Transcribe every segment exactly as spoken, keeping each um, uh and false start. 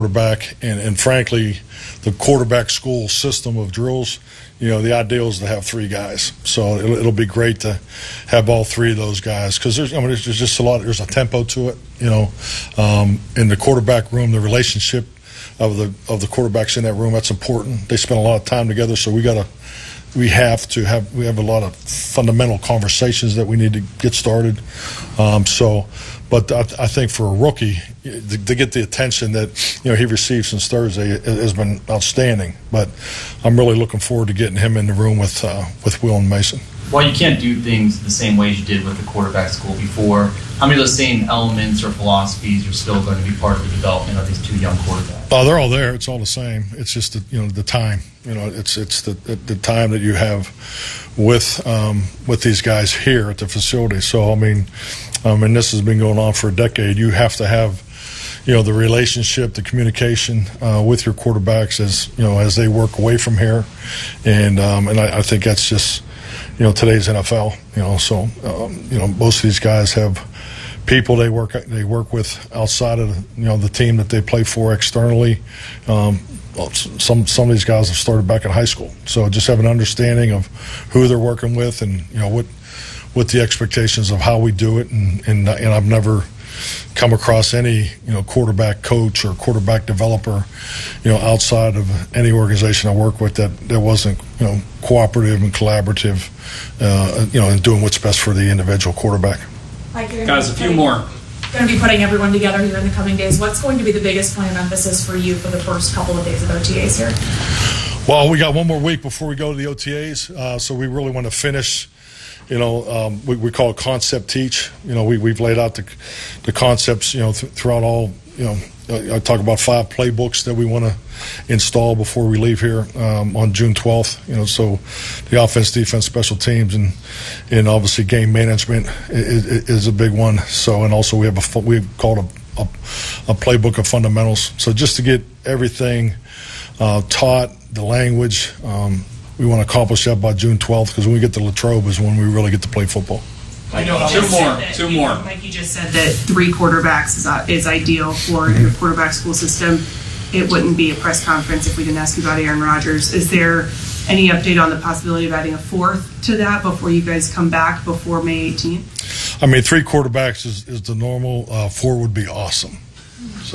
quarterback, and, and frankly, the quarterback school system of drills, you know, the ideal is to have three guys. So it'll, it'll be great to have all three of those guys because there's, I mean, there's just a lot. There's a tempo to it, you know. Um, in the quarterback room, the relationship of the of the quarterbacks in that room, that's important. They spend a lot of time together, so we gotta. We have to have we have a lot of fundamental conversations that we need to get started. Um, so, but I, I think for a rookie to, to get the attention that you know he received since Thursday has been outstanding. But I'm really looking forward to getting him in the room with uh, with Will and Mason. Well, you can't do things the same way as you did with the quarterback school before. How many of those same elements or philosophies are still going to be part of the development of these two young quarterbacks? Oh, they're all there. It's all the same. It's just the, you know the time. You know, it's it's the the time that you have with um, with these guys here at the facility. So I mean, I mean this has been going on for a decade. You have to have, you know, the relationship, the communication uh, with your quarterbacks as you know as they work away from here, and um, and I, I think that's just you know today's N F L. You know, so um, you know most of these guys have people they work they work with outside of you know the team that they play for externally. Um, well, some some of these guys have started back in high school, so just have an understanding of who they're working with and you know what what the expectations of how we do it. And and, and I've never come across any you know quarterback coach or quarterback developer you know outside of any organization I work with that that wasn't you know cooperative and collaborative uh, you know and doing what's best for the individual quarterback. Guys, a few more. Going to be putting everyone together here in the coming days. What's going to be the biggest point of emphasis for you for the first couple of days of O T As here? Well, we got one more week before we go to the O T As, uh, so we really want to finish. You know, um, we, we call it concept teach. You know, we we've laid out the the concepts. You know, th- throughout all. You know, I talk about five playbooks that we want to install before we leave here um, on June twelfth. You know, so the offense, defense, special teams, and and obviously game management is, is a big one. So, and also we have a we've called a, a a playbook of fundamentals. So just to get everything uh, taught, the language, um, we want to accomplish that by June twelfth because when we get to Latrobe is when we really get to play football. I know two more, two more. Like you just said that three quarterbacks is, uh, is ideal for mm-hmm. your quarterback school system. It wouldn't be a press conference if we didn't ask you about Aaron Rodgers. Is there any update on the possibility of adding a fourth to that before you guys come back before May eighteenth? I mean, three quarterbacks is, is the normal. Uh, four would be awesome. So.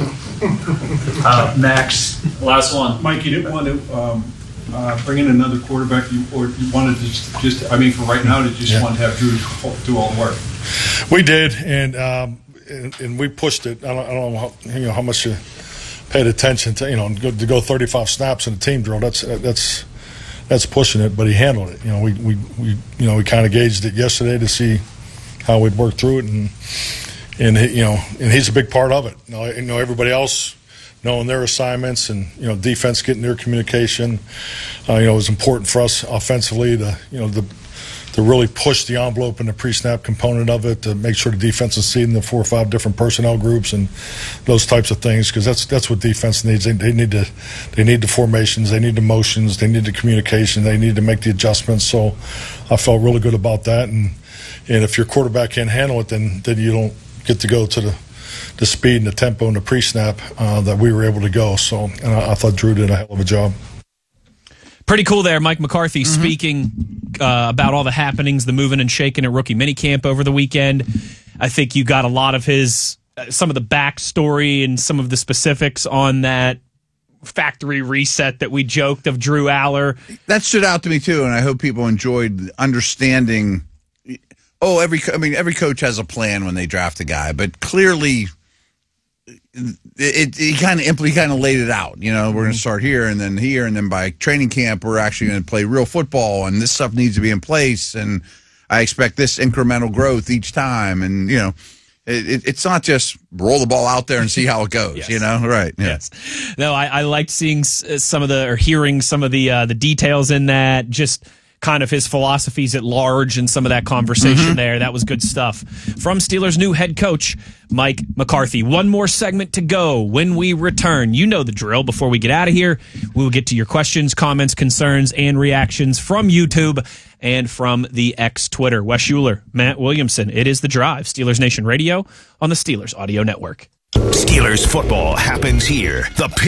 uh, Max, last one. Mike, you didn't want to um, uh, bring in another quarterback, you, or you wanted to just, just, I mean, for right now, to just yeah. want to have Drew do all the work? We did, and um, and, and we pushed it. I don't, I don't know how, you know how much you paid attention to. You know, to go thirty-five snaps in a team drill. That's that's that's pushing it, but he handled it. You know, we we, we you know we kind of gauged it yesterday to see how we'd work through it, and and he, you know, and he's a big part of it. You know, you know everybody else knowing their assignments, and you know, defense getting their communication. Uh, you know, it was important for us offensively to you know the. to really push the envelope in the pre-snap component of it, to make sure the defense is seeing the four or five different personnel groups and those types of things, because that's that's what defense needs. They, they need to, they need the formations, they need the motions, they need the communication, they need to make the adjustments. So I felt really good about that, and and if your quarterback can't handle it, then then you don't get to go to the the speed and the tempo and the pre-snap uh, that we were able to go. So and I, I thought Drew did a hell of a job. Pretty cool there, Mike McCarthy mm-hmm. speaking uh, about all the happenings, the moving and shaking at rookie minicamp over the weekend. I think you got a lot of his, uh, some of the backstory and some of the specifics on that factory reset that we joked of Drew Aller. That stood out to me too, and I hope people enjoyed understanding. Oh, every I mean, every coach has a plan when they draft a guy, but clearly. It, it he kind of he kind of laid it out. You know, we're going to start here and then here, and then by training camp, we're actually going to play real football, and this stuff needs to be in place, and I expect this incremental growth each time. And you know, it, it, it's not just roll the ball out there and see how it goes. Yes. You know, right? Yeah. Yes. No, I, I liked seeing some of the or hearing some of the uh, the details in that. Just. Kind of his philosophies at large and some of that conversation mm-hmm. there. That was good stuff. From Steelers' new head coach, Mike McCarthy. One more segment to go when we return. You know the drill. Before we get out of here, we will get to your questions, comments, concerns, and reactions from YouTube and from the X Twitter. Wes Schuler, Matt Williamson. It is The Drive. Steelers Nation Radio on the Steelers Audio Network. Steelers football happens here. The